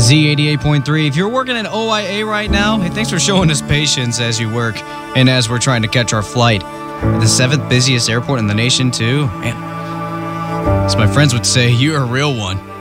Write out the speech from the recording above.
Z88.3. If you're working at OIA right now, hey, thanks for showing us patience as you work and as we're trying to catch our flight. The 7th busiest airport in the nation, too. Man, as my friends would say, you're a real one.